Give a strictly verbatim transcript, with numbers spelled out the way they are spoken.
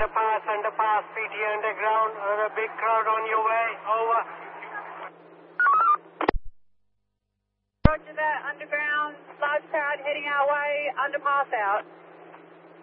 underpass, underpass, P T underground. Uh, a big crowd on your way. Over. Roger that, underground, large crowd heading our way, underpass out.